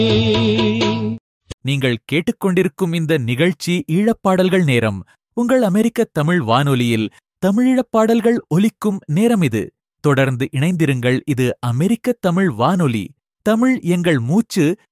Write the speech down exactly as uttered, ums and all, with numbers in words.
நீங்கள் கேட்டுக்கொண்டிருக்கும் இந்த நிகழ்ச்சி ஈழப்பாடல்கள் நேரம். உங்கள் அமெரிக்க தமிழ் வானொலியில் தமிழீழப் பாடல்கள் ஒலிக்கும் நேரம் இது. தொடர்ந்து இணைந்திருங்கள். இது அமெரிக்க தமிழ் வானொலி. தமிழ் எங்கள் மூச்சு,